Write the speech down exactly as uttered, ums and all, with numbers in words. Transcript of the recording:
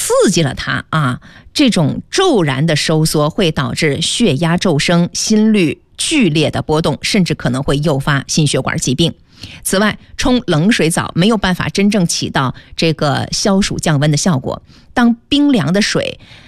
刺激了它啊，这种骤然的收缩会导致血压骤升、心率剧烈的波动，甚至可能会诱发心血管疾病。此外，冲冷水澡没有办法真正起到这个消暑降温的效果。当冰凉的水